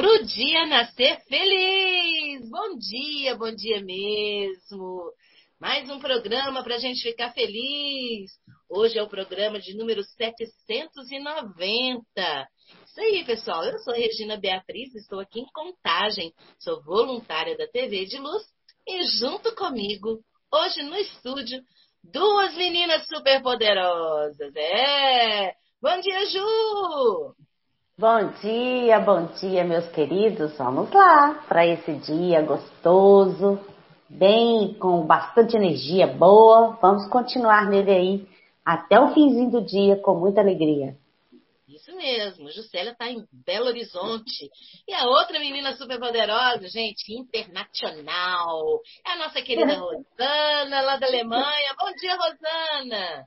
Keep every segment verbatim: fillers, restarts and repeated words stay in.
pro dia nascer feliz. Bom dia, bom dia mesmo. Mais um programa pra gente ficar feliz. Hoje é o programa de número setecentos e noventa. Isso aí, pessoal. Eu sou Regina Beatriz, estou aqui em Contagem. Sou voluntária da T V de Luz e junto comigo, hoje no estúdio, duas meninas superpoderosas. É! Bom dia, Ju! Bom dia, bom dia, meus queridos. Vamos lá para esse dia gostoso, bem, com bastante energia boa. Vamos continuar nele aí até o finzinho do dia com muita alegria. Isso mesmo, Juscelia está em Belo Horizonte. E a outra menina superpoderosa, gente, internacional, é a nossa querida Rosana, lá da Alemanha. Bom dia, Rosana!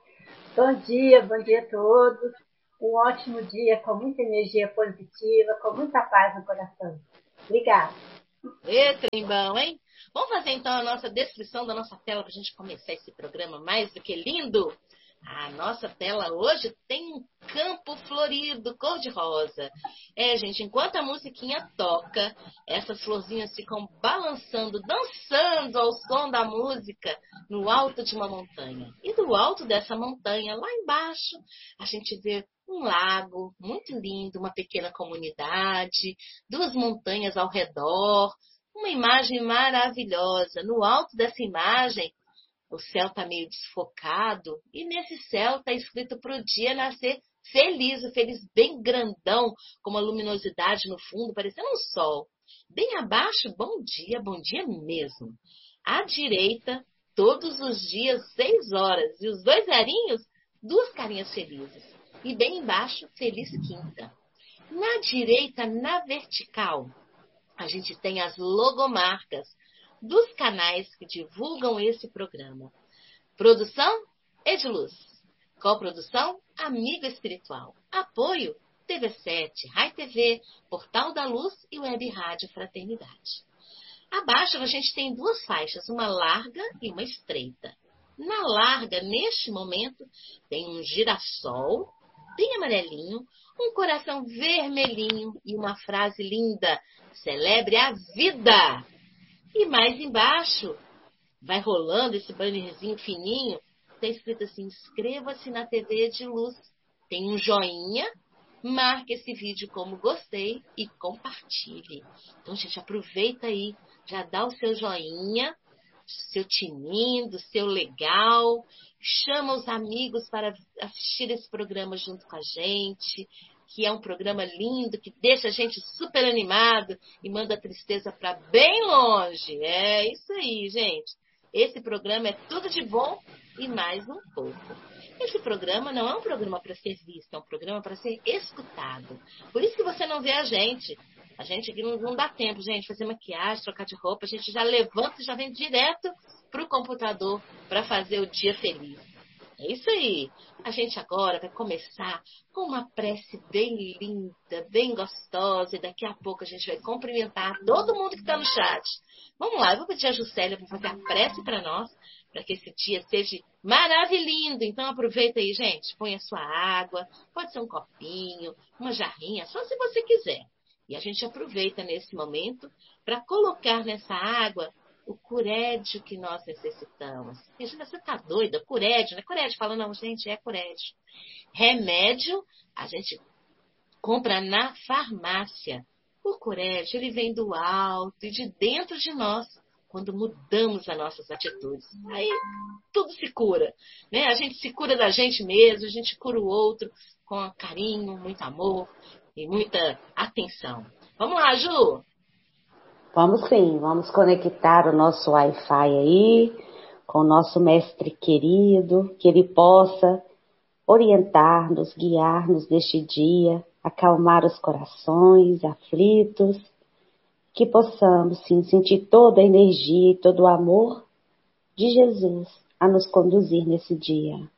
Bom dia, bom dia a todos. Um ótimo dia com muita energia positiva, com muita paz no coração. Obrigada. Eita, bom, hein? Vamos fazer então a nossa descrição da nossa tela para a gente começar esse programa mais do que lindo. A nossa tela hoje tem um campo florido, cor-de-rosa. É, gente, enquanto a musiquinha toca, essas florzinhas ficam balançando, dançando ao som da música no alto de uma montanha. E do alto dessa montanha, lá embaixo, a gente vê um lago muito lindo, uma pequena comunidade, duas montanhas ao redor, uma imagem maravilhosa. No alto dessa imagem, o céu está meio desfocado e nesse céu está escrito para o dia nascer feliz, o feliz bem grandão, com uma luminosidade no fundo, parecendo um sol. Bem abaixo, bom dia, bom dia mesmo. À direita, todos os dias, seis horas. E os dois zerinhos, duas carinhas felizes. E bem embaixo, feliz quinta. Na direita, na vertical, a gente tem as logomarcas dos canais que divulgam esse programa. Produção, Ediluz. Coprodução, Amigo Espiritual. Apoio, T V sete, Rai T V, Portal da Luz e Web Rádio Fraternidade. Abaixo a gente tem duas faixas, uma larga e uma estreita. Na larga, neste momento, tem um girassol, bem amarelinho, um coração vermelhinho e uma frase linda: celebre a vida! E mais embaixo, vai rolando esse bannerzinho fininho, está escrito assim: inscreva-se na T V de Luz. Tem um joinha, marque esse vídeo como gostei e compartilhe. Então, gente, aproveita aí, já dá o seu joinha, seu tinindo, seu legal, chama os amigos para assistir esse programa junto com a gente, que é um programa lindo, que deixa a gente super animado e manda a tristeza para bem longe. É isso aí, gente. Esse programa é tudo de bom e mais um pouco. Esse programa não é um programa para ser visto, é um programa para ser escutado. Por isso que você não vê a gente. A gente aqui não, não dá tempo, gente, fazer maquiagem, trocar de roupa. A gente já levanta e já vem direto para o computador para fazer o dia feliz. É isso aí. A gente agora vai começar com uma prece bem linda, bem gostosa. E daqui a pouco a gente vai cumprimentar todo mundo que está no chat. Vamos lá, eu vou pedir a Juscelia para fazer a prece para nós, para que esse dia seja maravilhoso. Então aproveita aí, gente. Põe a sua água, pode ser um copinho, uma jarrinha, só se você quiser. E a gente aproveita nesse momento para colocar nessa água o curédio que nós necessitamos. Regina, você tá doida? Curédio, né? Curédio, fala, não, gente, é curédio. Remédio, a gente compra na farmácia. O curédio, ele vem do alto e de dentro de nós, quando mudamos as nossas atitudes. Aí, tudo se cura, né? A gente se cura da gente mesmo, a gente cura o outro com carinho, muito amor e muita atenção. Vamos lá, Ju! Vamos sim, vamos conectar o nosso Wi-Fi aí com o nosso mestre querido, que ele possa orientar-nos, guiar-nos neste dia, acalmar os corações aflitos, que possamos sim sentir toda a energia e todo o amor de Jesus a nos conduzir nesse dia.